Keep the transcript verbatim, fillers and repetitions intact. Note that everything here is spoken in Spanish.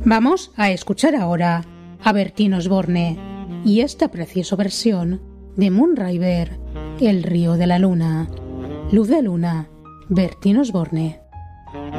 Vamos a escuchar ahora a Bertín Osborne y esta preciosa versión de Moonriver, El río de la luna. Luz de luna, Bertín Osborne.